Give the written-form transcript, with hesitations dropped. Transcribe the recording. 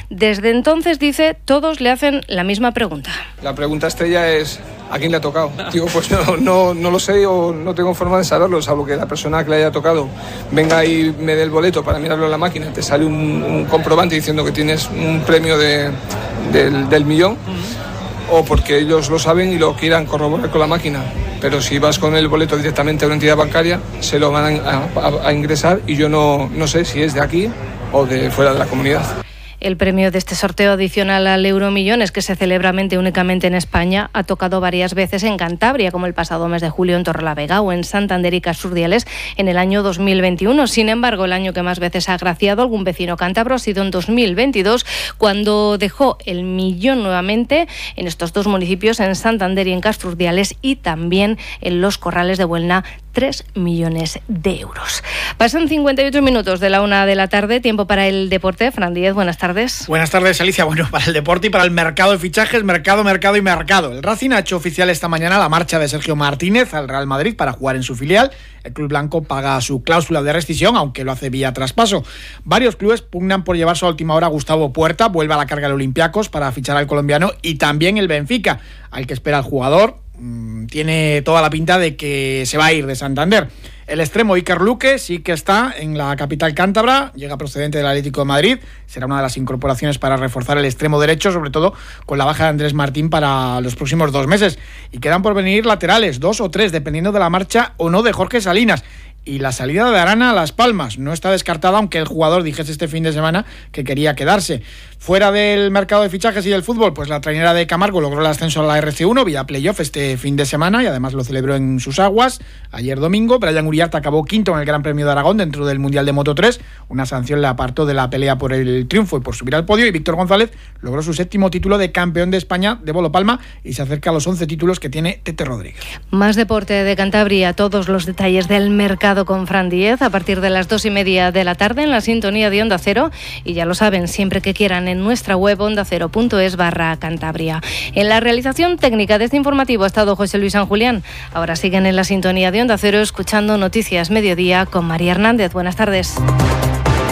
Desde entonces, dice, todos le hacen la misma pregunta. La pregunta estrella es: ¿a quién le ha tocado? Digo, pues no lo sé o no tengo forma de saberlo, salvo que la persona que le haya tocado venga y me dé el boleto para mirarlo en la máquina. Te sale un comprobante diciendo que tienes un premio del millón, o porque ellos lo saben y lo quieran corroborar con la máquina. Pero si vas con el boleto directamente a una entidad bancaria, se lo van a ingresar, y yo no sé si es de aquí o de fuera de la comunidad. El premio de este sorteo adicional al Euromillones, que se celebra únicamente en España, ha tocado varias veces en Cantabria, como el pasado mes de julio en Torrelavega o en Santander y Casurdiales en el año 2021. Sin embargo, el año que más veces ha agraciado algún vecino cántabro ha sido en 2022, cuando dejó el millón nuevamente en estos dos municipios, en Santander y en Casurdiales, y también en Los Corrales de Buelna, 3 millones de euros. Pasan 58 minutos de la 1 de la tarde, tiempo para el deporte. Fran Díez, buenas tardes. Buenas tardes, Alicia. Bueno, para el deporte y para el mercado de fichajes, mercado y mercado. El Racing ha hecho oficial esta mañana la marcha de Sergio Martínez al Real Madrid para jugar en su filial. El club blanco paga su cláusula de rescisión, aunque lo hace vía traspaso. Varios clubes pugnan por llevarse a última hora a Gustavo Puerta, vuelve a la carga del Olympiacos para fichar al colombiano, y también el Benfica, al que espera el jugador. Tiene toda la pinta de que se va a ir de Santander. El extremo Iker Luque sí que está en la capital cántabra, llega procedente del Atlético de Madrid, será una de las incorporaciones para reforzar el extremo derecho, sobre todo con la baja de Andrés Martín para los próximos 2 meses. Y quedan por venir laterales, 2 o 3, dependiendo de la marcha o no de Jorge Salinas. Y la salida de Arana a Las Palmas no está descartada, aunque el jugador dijese este fin de semana que quería quedarse. Fuera del mercado de fichajes y del fútbol, pues la trainera de Camargo logró el ascenso a la RC1 vía playoff este fin de semana, y además lo celebró en sus aguas ayer domingo. Brian Uriarte acabó quinto en el Gran Premio de Aragón dentro del Mundial de Moto 3. Una sanción le apartó de la pelea por el triunfo y por subir al podio, y Víctor González logró su 7º título de campeón de España de Bolo Palma y se acerca a los 11 títulos que tiene Tete Rodríguez. Más deporte de Cantabria, todos los detalles del mercado con Fran Díez a partir de las 2:30 de la tarde en la sintonía de Onda Cero, y ya lo saben, siempre que quieran en nuestra web ondacero.es/Cantabria. En la realización técnica de este informativo ha estado José Luis San Julián. Ahora siguen en la sintonía de Onda Cero escuchando Noticias Mediodía con María Hernández. Buenas tardes.